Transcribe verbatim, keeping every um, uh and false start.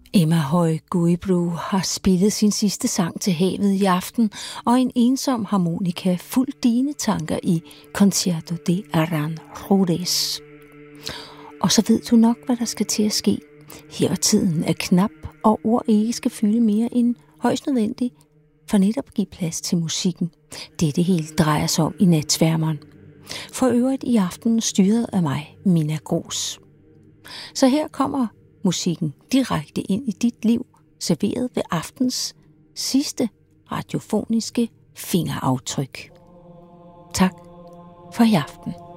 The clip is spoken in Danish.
Emma Høj Guibru har spillet sin sidste sang til havet i aften, og en ensom harmonika fuldt dine tanker i Concierto de Aranjuez. Og så ved du nok, hvad der skal til at ske. Her tiden er knap, og ord ikke skal fylde mere end højst nødvendigt, for netop at give plads til musikken. Det er det hele drejer sig om i natsværmeren. For øvrigt i aften styret af mig, Mina Gros. Så her kommer musikken direkte ind i dit liv, serveret ved aftens sidste radiofoniske fingeraftryk. Tak for i aften.